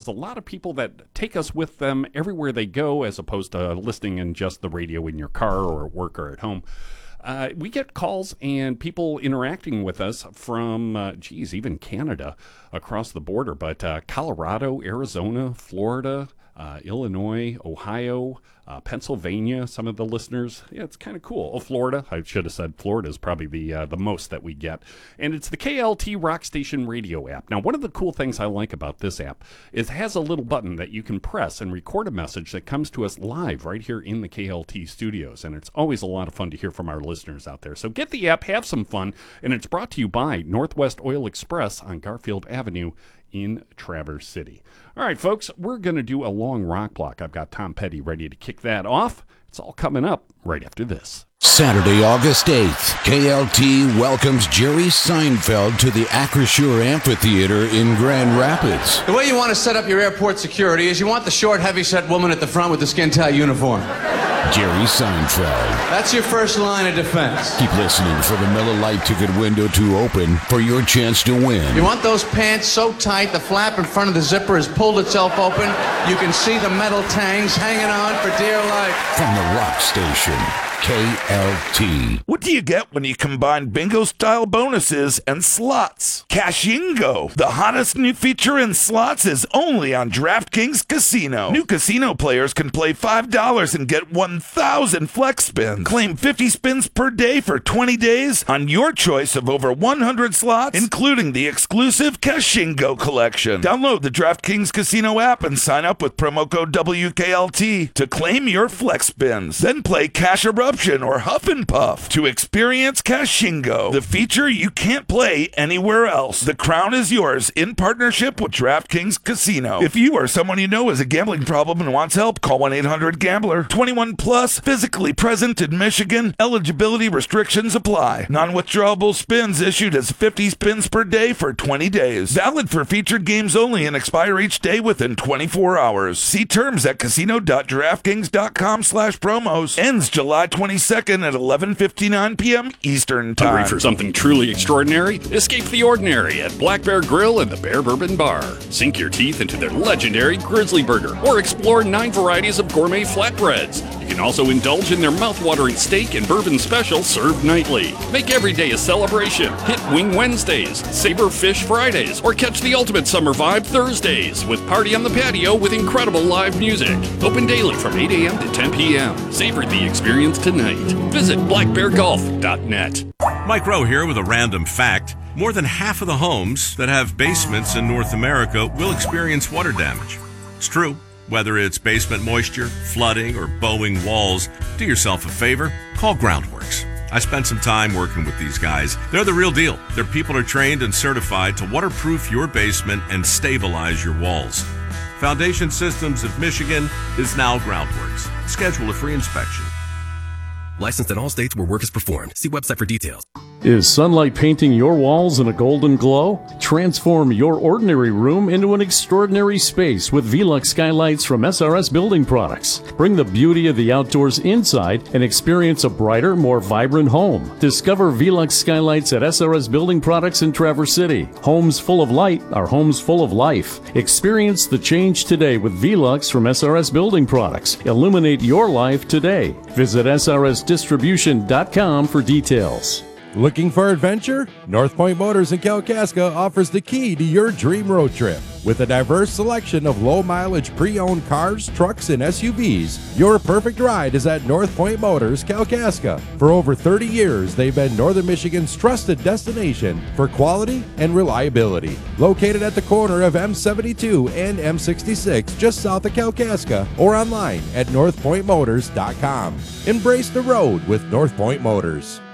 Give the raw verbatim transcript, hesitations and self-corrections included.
a lot of people that take us with them everywhere they go as opposed to listening in just the radio in your car or at work or at home. Uh, we get calls and people interacting with us from, uh, geez, even Canada across the border, but uh, Colorado, Arizona, Florida, uh, Illinois, Ohio, uh, Pennsylvania, some of the listeners. Yeah, it's kind of cool. Oh, Florida. I should have said Florida is probably the uh, the most that we get. And it's the K L T Rock Station Radio app. Now, one of the cool things I like about this app is it has a little button that you can press and record a message that comes to us live right here in the K L T studios. And it's always a lot of fun to hear from our listeners out there. So get the app, have some fun. And it's brought to you by Northwest Oil Express on Garfield Avenue in Traverse City. All right, folks, we're going to do a long rock block. I've got Tom Petty ready to kick that off. It's all coming up right after this. Saturday, August eighth, K L T welcomes Jerry Seinfeld to the Acrisure Amphitheater in Grand Rapids. The way you want to set up your airport security is you want the short, heavy-set woman at the front with the skin-tight uniform. Jerry Seinfeld. That's your first line of defense. Keep listening for the Miller Lite ticket window to open for your chance to win. You want those pants so tight the flap in front of the zipper has pulled itself open. You can see the metal tangs hanging on for dear life. From the Rock Station, K L T. What do you get when you combine bingo-style bonuses and slots? Cashingo, the hottest new feature in slots, is only on DraftKings Casino. New casino players can play five dollars and get one thousand flex spins. Claim fifty spins per day for twenty days on your choice of over one hundred slots, including the exclusive Cashingo collection. Download the DraftKings Casino app and sign up with promo code W K L T to claim your flex spins. Then play Cash Eruption or Huff and Puff to experience Cashingo, the feature you can't play anywhere else. The crown is yours in partnership with DraftKings Casino. If you or someone you know has a gambling problem and wants help, call one eight hundred gambler. twenty-one plus, physically present in Michigan. Eligibility restrictions apply. Non-withdrawable spins issued as fifty spins per day for twenty days. Valid for featured games only and expire each day within twenty-four hours. See terms at casino.draftkings.com slash promos. Ends July twenty-second at eleven fifty-nine p.m. Eastern Time. Hungry for something truly extraordinary? Escape the ordinary at Black Bear Grill and the Bear Bourbon Bar. Sink your teeth into their legendary Grizzly Burger or explore nine varieties of gourmet flatbreads. You can also indulge in their mouth-watering steak and bourbon special served nightly. Make every day a celebration. Hit Wing Wednesdays, Saber Fish Fridays, or catch the ultimate summer vibe Thursdays with Party on the Patio with incredible live music. Open daily from eight a.m. to ten p.m. Savor the experience tonight. Visit black bear golf dot net. Mike Rowe here with a random fact. More than half of the homes that have basements in North America will experience water damage. It's true. Whether it's basement moisture, flooding, or bowing walls, do yourself a favor, call Groundworks. I spent some time working with these guys. They're the real deal. Their people are trained and certified to waterproof your basement and stabilize your walls. Foundation Systems of Michigan is now Groundworks. Schedule a free inspection. Licensed in all states where work is performed. See website for details. Is sunlight painting your walls in a golden glow? Transform your ordinary room into an extraordinary space with Velux skylights from S R S Building Products. Bring the beauty of the outdoors inside and experience a brighter, more vibrant home. Discover Velux skylights at S R S Building Products in Traverse City. Homes full of light are homes full of life. Experience the change today with Velux from S R S Building Products. Illuminate your life today. Visit S R S distribution dot com for details. Looking for adventure? North Point Motors in Kalkaska offers the key to your dream road trip. With a diverse selection of low-mileage pre-owned cars, trucks, and S U Vs, your perfect ride is at North Point Motors Kalkaska. For over thirty years, they've been Northern Michigan's trusted destination for quality and reliability. Located at the corner of M seventy-two and M sixty-six, just south of Kalkaska, or online at north point motors dot com. Embrace the road with North Point Motors.